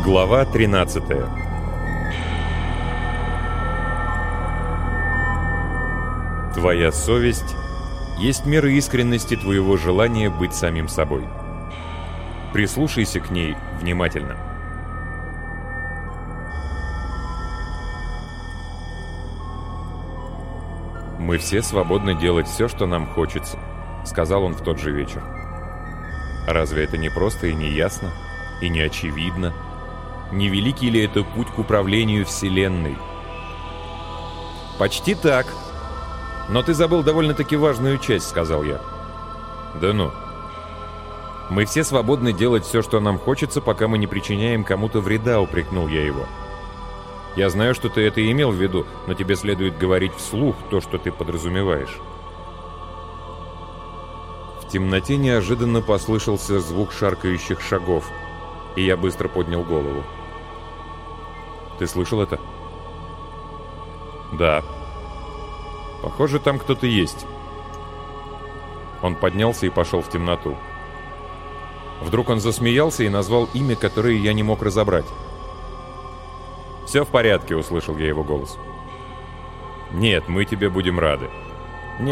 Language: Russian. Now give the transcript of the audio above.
Глава 13. Твоя совесть есть мера искренности твоего желания быть самим собой. Прислушайся к ней внимательно. «Мы все свободны делать все, что нам хочется», — сказал он в тот же вечер. Разве это не просто и не ясно, и не очевидно? Не великий ли это путь к управлению Вселенной? «Почти так. Но ты забыл довольно-таки важную часть», — сказал я. «Да ну. Мы все свободны делать все, что нам хочется, пока мы не причиняем кому-то вреда», — упрекнул я его. «Я знаю, что ты это имел в виду, но тебе следует говорить вслух то, что ты подразумеваешь». В темноте неожиданно послышался звук шаркающих шагов, и я быстро поднял голову. «Ты слышал это?» «Да. Похоже, там кто-то есть». Он поднялся и пошел в темноту. Вдруг он засмеялся и назвал имя, которое я не мог разобрать. «Все в порядке», — услышал я его голос. «Нет, мы тебе будем рады».